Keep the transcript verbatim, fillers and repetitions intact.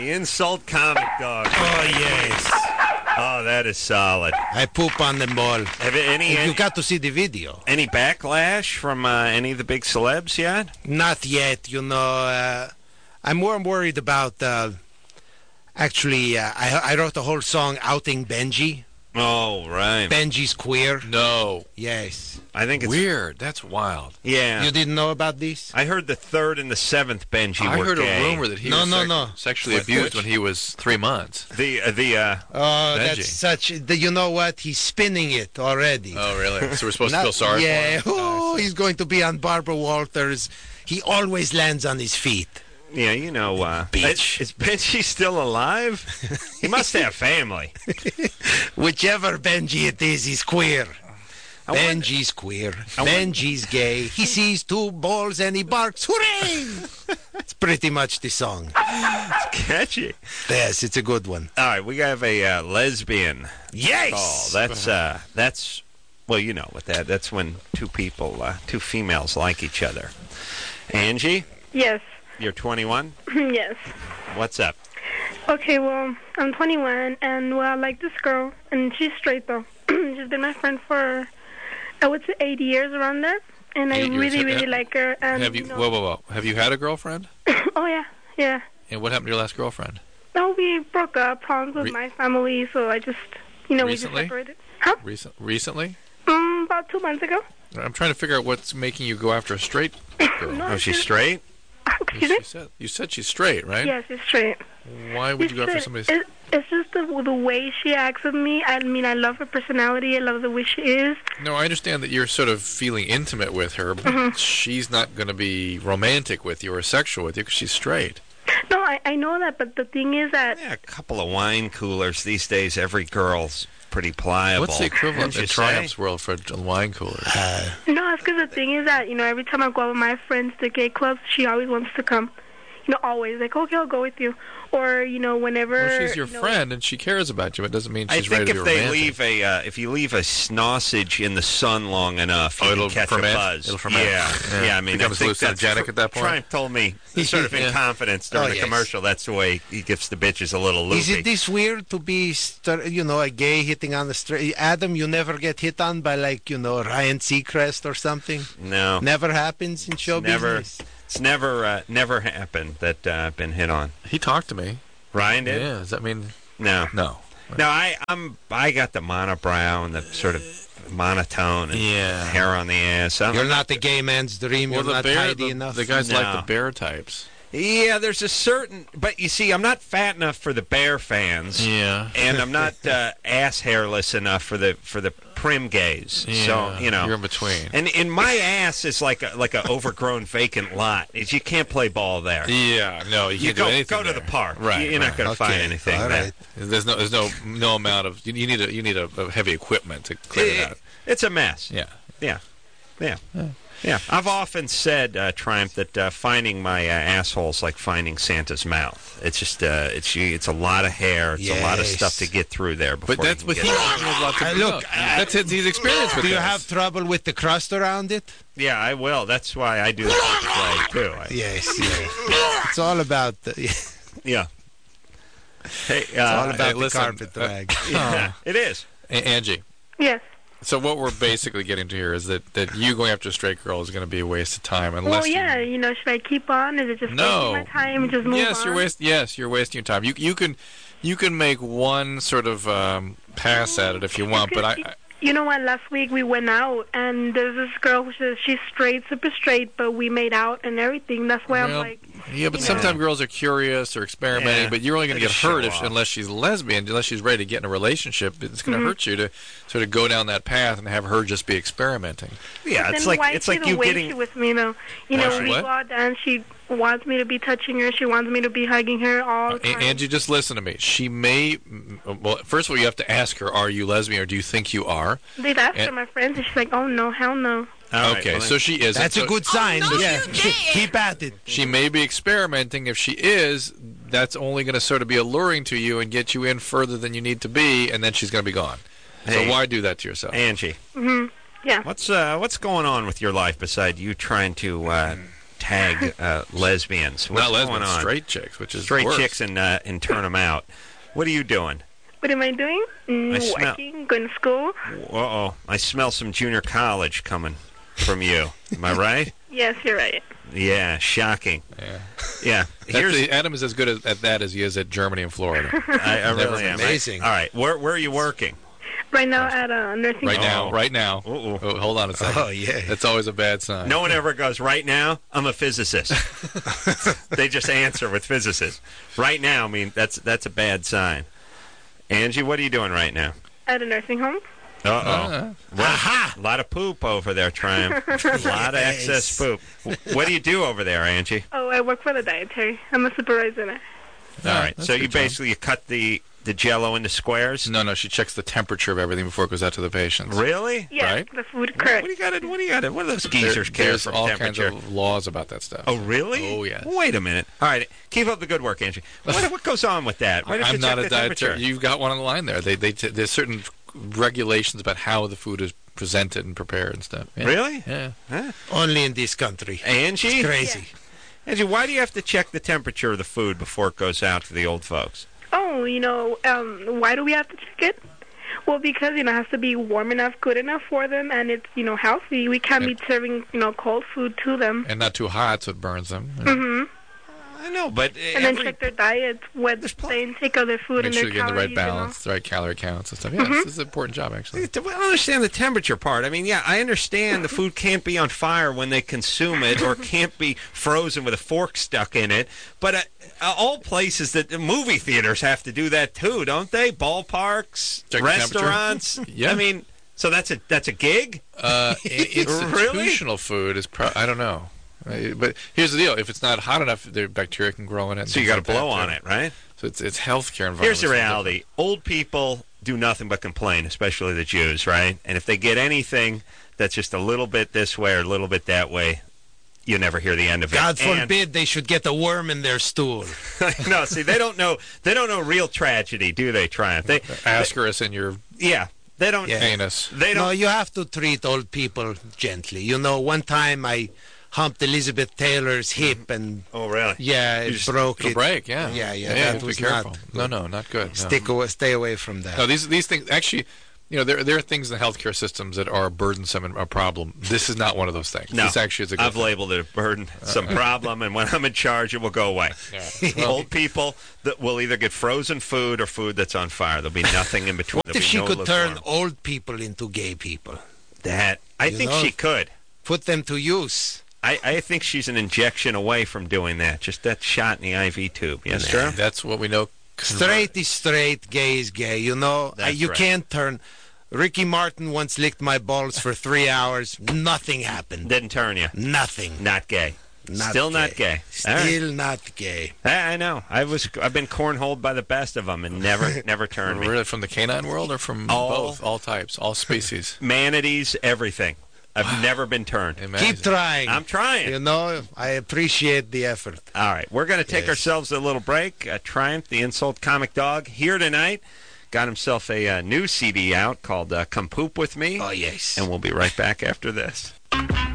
The insult comic dog. Oh, yes. Oh, that is solid. I poop on them all. Have you any? You any got to see the video. Any backlash from uh, any of the big celebs yet? Not yet. You know, uh, I'm more worried about. Uh, actually, uh, I, I wrote a whole song outing Benji. Oh, right. Benji's queer. No. Yes. I think it's weird. That's wild. Yeah. You didn't know about this? I heard the third and the seventh Benji I were heard gay. a rumor that he No, was no, sex- no. sexually What, abused which? when he was three months. The uh, the uh, Oh, Benji. that's such. The, you know what? He's spinning it already. Oh, really? So we're supposed to Not- feel sorry yeah. for him? Oh, he's going to be on Barbara Walters. He always lands on his feet. yeah, you know, uh, Beach. Is Benji still alive? He must have family. Whichever Benji it is, he's queer. I wonder- Benji's queer. I wonder- Benji's gay. He sees two balls and he barks, hooray! It's pretty much the song. Catchy. Yes, it's a good one. All right, we have a uh, lesbian Yes! call. That's uh, that's well, you know what that. That's when two people, uh, two females like each other. Angie, Yes. you're twenty-one. Yes. What's up? Okay, well, I'm twenty-one, and, well, I like this girl, and she's straight, though. She's been my friend for, I would say, eight years around there, and I Eight years. really, Ha- really ha- like her. And, Have you? know, Whoa, whoa, whoa! Have you had a girlfriend? oh, yeah, yeah. And what happened to your last girlfriend? No, we broke up, problems with Re- my family, so I just, you know, Recently? we just separated. Huh? Recent, recently? Um, about two months ago. I'm trying to figure out what's making you go after a straight girl. No, Oh, she's she's- straight? Excuse me? You said, you said she's straight, right? Yes, she's straight. Why would She's you go after straight. somebody? It, it's just the, the way she acts with me. I mean, I love her personality. I love the way she is. No, I understand that you're sort of feeling intimate with her, but Mm-hmm. she's not going to be romantic with you or sexual with you because she's straight. No, I, I know that, but the thing is that Yeah, a couple of wine coolers these days. Every girl's pretty pliable. What's the equivalent Wouldn't in you Triumph's say? world for a wine cooler? no, it's because the thing is that you know every time I go out with my friends to gay clubs, she always wants to come. You know, always like, okay, I'll go with you, or you know, whenever. Well, she's your you know, friend and she cares about you. It doesn't mean I she's think ready to if be they romantic. leave a, uh, if you leave a sausage in the sun long enough, you Oh, can it'll catch ferment? a buzz. It'll ferment. Yeah, Yeah. yeah. I mean, Becomes I think that's hallucinogenic at that point? Triumph told me, sort of in Yeah. confidence during Oh, the yes. commercial. That's the way he gives the bitches a little loopy. Is it this weird to be, star- you know, a gay hitting on the street? Adam, you never get hit on by, like, you know, Ryan Seacrest or something? No, Never happens in show never. business? It's never, uh, never happened that uh, I've been hit on. He talked to me. Ryan did? Yeah, does that mean No, no? no. I, I'm, I got the monobrow and the sort of monotone and Yeah. hair on the ass. I'm, You're not the gay man's dream. Well, You're the not bear, tidy the, enough. the guys like No. the bear types. Yeah, there's a certain, but you see, I'm not fat enough for the bear fans. Yeah. And I'm not uh, ass hairless enough for the for the prim gays. So Yeah, you know, you're in between. And in my ass is like a like a overgrown vacant lot. Is you can't play ball there. Yeah, no, you You can't go do anything go to there. the park. Right, You- You're not right. going to find Okay, anything all there. right. There's no, there's no, no amount of. You, you need a, you need a, a heavy equipment to clear it It- out. it's a mess. Yeah. Yeah, yeah, yeah. I've often said, uh, Triumph, that uh, finding my uh, asshole's like finding Santa's mouth. It's just, uh, it's it's a lot of hair. It's a lot of Yes. stuff to get through there before. But that's you what can he get has lots of. Uh, look, no, that's his, his experience with Do you this. have trouble with the crust around it? Yeah, I will. That's why I do that play too. I, Yes, yes. It's all about the, it's yeah. Hey, uh, all about hey, the listen, carpet uh, drag. yeah, it is. A- Angie. Yes. So what we're basically getting to here is that, that you going after a straight girl is going to be a waste of time unless Well, yeah. You know, should I keep on? Is it just No. wasting my time and just move yes, on? you're waste. Yes, you're wasting your time. You you can you can make one sort of um, pass at it if you want, but I, I You know what? Last week we went out, and there's this girl who says she's straight, super straight, but we made out and everything. That's why well, I'm like, yeah, but you know. sometimes girls are curious or experimenting, Yeah. but you're only going to They get just hurt show if, off. unless she's lesbian, unless she's ready to get in a relationship. It's going to Mm-hmm. hurt you to sort of go down that path and have her just be experimenting. Yeah, it's then like why it's is like she you the way getting. she with me though? You Why know, she we what? go out and she wants me to be touching her. She wants me to be hugging her all the A- time. Angie, just listen to me. She may. Well, first of all, you have to ask her: are you lesbian, or do you think you are? They've asked and- her, my friends, and she's like, "Oh no, hell no." All right, okay, well, so she is. That's so a good sign. no, yeah. you didn't. Keep at it. She may be experimenting. If she is, that's only going to sort of be alluring to you and get you in further than you need to be, and then she's going to be gone. Hey. So why do that to yourself? Angie, Yeah. what's uh, what's going on with your life beside you trying to uh, tag uh, lesbians. What's Not lesbians, going on? straight chicks, which is Straight worse. chicks and uh, and turn them out. What are you doing? What am I doing? Mm, I smell- working, going to school. Uh-oh. I smell some junior college coming from you. Am I right? Yes, you're right. Yeah, shocking. Yeah. Yeah. That's Here's, the, Adam is as good as, at that as he is at Germany and Florida. I, I Never really am. amazing. All right. Where, where are you working? Right now at a nursing Right home. now, Oh. right now. Uh-oh. Oh, hold on a second. Oh, yeah. That's always a bad sign. No one ever goes, right now, I'm a physicist. They just answer with physicist. Right now, I mean, that's that's a bad sign. Angie, what are you doing right now? At a nursing home. Uh-oh. Uh, Well, a lot of poop over there, Triumph. A lot of excess poop. What do you do over there, Angie? Oh, I work for the dietary. I'm a supervisor there. All right. that's So a you good job. basically you cut the, the Jell-O into squares? No, no, she checks the temperature of everything before it goes out to the patients. Really? Yeah, Right. the food, What correct. do you got? What do you got? What do those There- geezers care there's for all temperature? kinds of laws about that stuff. Oh, really? Oh, yes. Wait a minute. All right. Keep up the good work, Angie. What, what goes on with that? Why don't you I'm not check a the temperature? dietary. You've got one on the line there. They, they, t- there's certain regulations about how the food is presented and prepared and stuff. Yeah. Really? Yeah. Huh? Only in this country. Angie? It's crazy. Angie, why do you have to check the temperature of the food before it goes out to the old folks? Oh, you know, um, why do we have to check it? Well, because, you know, it has to be warm enough, good enough for them, and it's, you know, healthy. We can't be serving, you know, cold food to them. And not too hot, so it burns them. hmm I know, but And then check their diets, what the intake of their food Make and sure their you're getting the right calories, you know. balance, the right calorie counts and stuff. Yeah, this is an important job, actually. I don't understand the temperature part. I mean, yeah, I understand the food can't be on fire when they consume it or can't be frozen with a fork stuck in it. But uh, uh, all places that the movie theaters have to do that too, don't they? Ballparks, Check the temperature? restaurants. Yeah. I mean, so that's a that's a gig. Uh, i- institutional food is pro- I don't know. Uh, But here's the deal: if it's not hot enough, the bacteria can grow in it. and So you things got to like blow that, on too. it, right? So it's it's healthcare environment. Here's the reality: old people do nothing but complain, especially the Jews, right? And if they get anything that's just a little bit this way or a little bit that way, you never hear the end of it. God And- forbid they should get a worm in their stool. no, see, they don't know. They don't know real tragedy, do they, Triumph? They, Ascaris in your yeah, they don't. Yeah. anus. They No, don't. you have to treat old people gently. You know, one time I humped Elizabeth Taylor's hip and, Oh, really? yeah, it just- broke It'll it. break, yeah. Yeah, yeah, you that have to was be careful. not No, no, not good. No. Stick away, stay away from that. No, these these things actually, you know, there there are things in the healthcare systems that are burdensome and a problem. This is not one of those things. No, This actually is a good I've thing. labeled it a burden, some problem, and when I'm in charge, it will go away. Yeah. Old people that will either get frozen food or food that's on fire. There'll be nothing in between. What There'll if be she no could turn lukewarm. old people into gay people? that? I You think know? she could. Put them to use. I, I think she's an injection away from doing that. Just that shot in the I V tube. Yes, sir. That's what we know. Straight is straight, gay is gay. You know, That's Uh, you right. can't turn. Ricky Martin once licked my balls for three hours. Nothing happened. Didn't turn you. Nothing. Not gay. Not Still not gay. All right. Still not gay. I, I know. I was. I've been cornholed by the best of them, and never, never turned me. Really, from the canine world or from All- both, all types, all species? Manatees, everything. I've never been turned. Amazing. Keep trying. I'm trying. You know, I appreciate the effort. All right, we're going to take Yes. ourselves a little break. Uh, Triumph, the insult comic dog, here tonight. Got himself a uh, new C D out called uh, Come Poop With Me. Oh, yes. And we'll be right back after this.